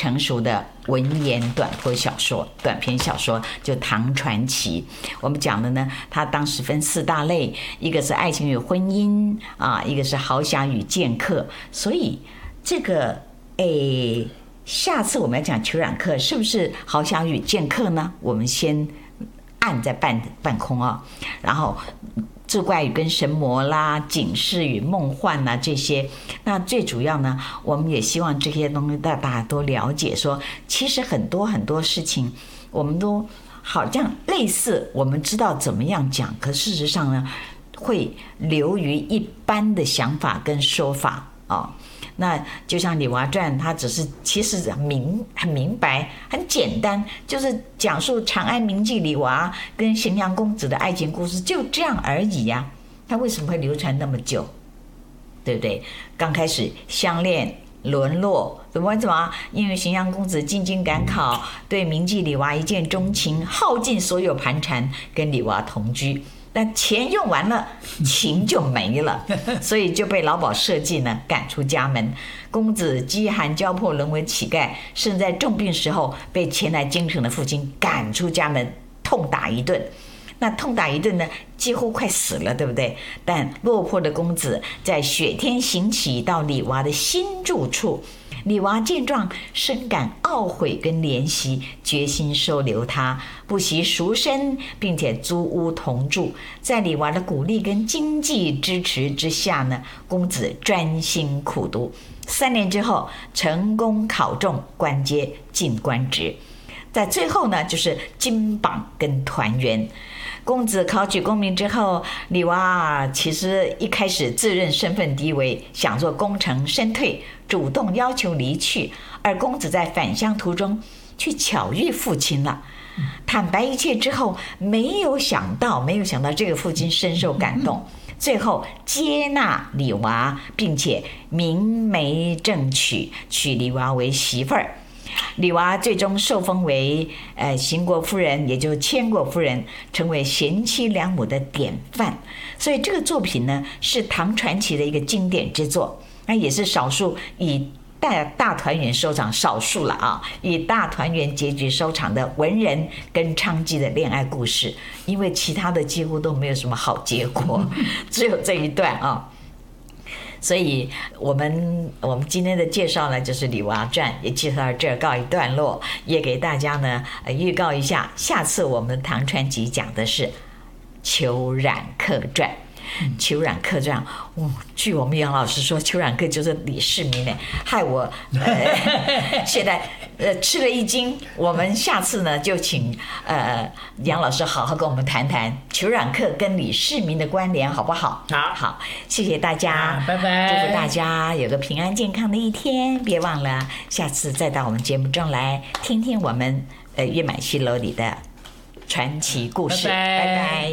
成熟的文言短篇小说，就《唐传奇》。我们讲的呢，它当时分4大类，一个是爱情与婚姻啊，一个是豪侠与剑客。所以这个下次我们要讲裘冉克是不是豪侠与剑客呢？我们先按在半空啊，然后志怪与跟神魔啦，警示与梦幻啦这些，那最主要呢，我们也希望这些东西大家都了解说，其实很多事情我们都好像类似，我们知道怎么样讲，可事实上呢，会流于一般的想法跟说法啊。那就像《李娃传》，它只是其实很明白、很简单，就是讲述长安名妓李娃跟荥阳公子的爱情故事，就这样而已呀。它为什么会流传那么久？对不对？刚开始相恋、沦落，怎么？因为荥阳公子进京赶考，对名妓李娃一见钟情，耗尽所有盘缠，跟李娃同居。但钱用完了，情就没了，所以就被老鸨设计呢赶出家门。公子饥寒交迫，沦为乞丐，甚至在重病时候被前来京城的父亲赶出家门，痛打一顿。那痛打一顿呢，几乎快死了，对不对？但落魄的公子在雪天行乞到李娃的新住处，李娃见状深感懊悔跟怜惜，决心收留他，不惜赎身，并且租屋同住。在李娃的鼓励跟经济支持之下呢，公子专心苦读，3年之后成功考中官阶，进官职。在最后呢，就是金榜跟团圆。公子考取功名之后，李娃其实一开始自认身份低微，想做功成身退，主动要求离去。而公子在返乡途中却巧遇父亲了，坦白一切之后，没有想到这个父亲深受感动，最后接纳李娃，并且明媒正娶，娶李娃为媳妇儿。李娃最终受封为邢国夫人，也就是千国夫人，成为贤妻良母的典范。所以这个作品呢，是唐传奇的一个经典之作，那也是少数以大团圆收场，少数了啊，以大团圆结局收场的文人跟娼妓的恋爱故事，因为其他的几乎都没有什么好结果，只有这一段啊。所以我们今天的介绍呢，就是《李娃传》，也介绍到这儿告一段落，也给大家呢预告一下，下次我们唐传奇讲的是《裘冉克传》。裘冉克传，据我们杨老师说，裘冉克就是李世民呢，害我现在吃了一惊。我们下次呢就请杨老师好好跟我们谈谈裘冉克跟李世民的关联，好不好？好，谢谢大家， 拜拜， 祝福大家有个平安健康的一天。别忘了下次再到我们节目中来听听我们月满西楼里的传奇故事。拜拜。